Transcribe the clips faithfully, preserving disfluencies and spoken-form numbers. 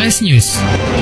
Flash News.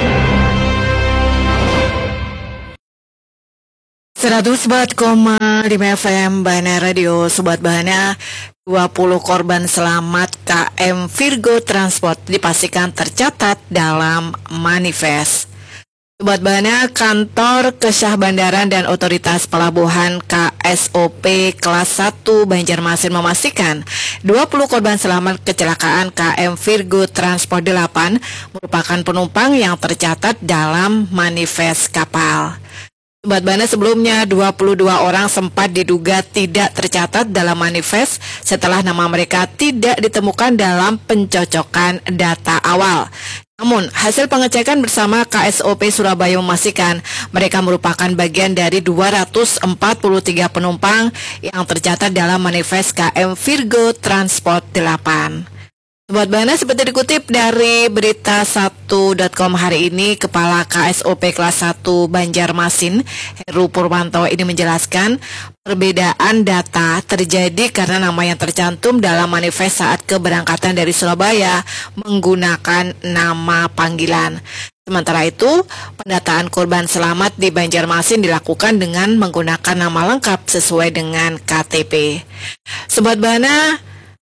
seratus empat koma lima F M Bahana Radio. Sobat Bahana, dua puluh korban selamat K M Virgo Transport dipastikan tercatat dalam manifest. Sobat Bahana, Kantor Kesyah Bandaran dan Otoritas Pelabuhan K S O P kelas satu Banjarmasin memastikan dua puluh korban selamat kecelakaan K M Virgo Transport delapan merupakan penumpang yang tercatat dalam manifest kapal. Sobat Bahana, sebelumnya dua puluh dua orang sempat diduga tidak tercatat dalam manifest setelah nama mereka tidak ditemukan dalam pencocokan data awal. Namun, hasil pengecekan bersama K S O P Surabaya memastikan mereka merupakan bagian dari dua ratus empat puluh tiga penumpang yang tercatat dalam manifest K M Virgo Transport delapan. Sobat Bahana, seperti dikutip dari berita satu titik com hari ini, Kepala K S O P kelas satu Banjarmasin, Heru Purwanto ini menjelaskan perbedaan data terjadi karena nama yang tercantum dalam manifest saat keberangkatan dari Surabaya menggunakan nama panggilan. Sementara itu, pendataan korban selamat di Banjarmasin dilakukan dengan menggunakan nama lengkap sesuai dengan K T P. Sobat Bahana,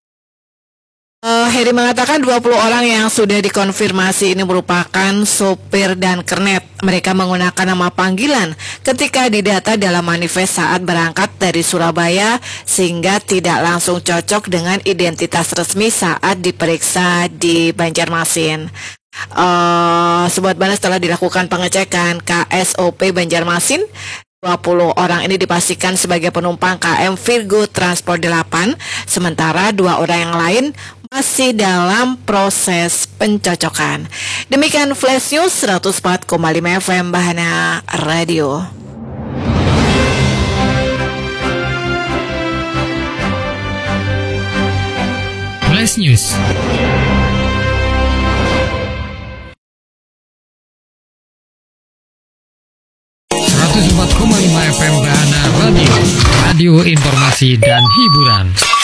Uh, Heri mengatakan dua puluh orang yang sudah dikonfirmasi ini merupakan sopir dan kernet. Mereka menggunakan nama panggilan ketika didata dalam manifest saat berangkat dari Surabaya sehingga tidak langsung cocok dengan identitas resmi saat diperiksa di Banjarmasin. Uh, Sobat Bahana, setelah dilakukan pengecekan K S O P Banjarmasin, dua puluh orang ini dipastikan sebagai penumpang K M Virgo Transport delapan, sementara dua orang yang lain masih dalam proses pencocokan. Demikian Flash News seratus empat koma lima F M Bahana Radio. Flash News. seratus empat koma lima F M Bahana Radio. Radio informasi dan hiburan.